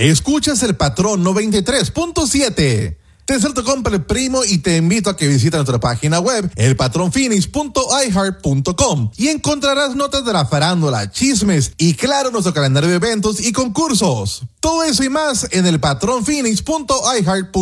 Escuchas El Patrón 93.7. Te salto compra el primo y te invito a que visites nuestra página web, elpatronphoenix.iheart.com, y encontrarás notas de la farándula, chismes y claro, nuestro calendario de eventos y concursos. Todo eso y más en elpatronphoenix.iheart.com.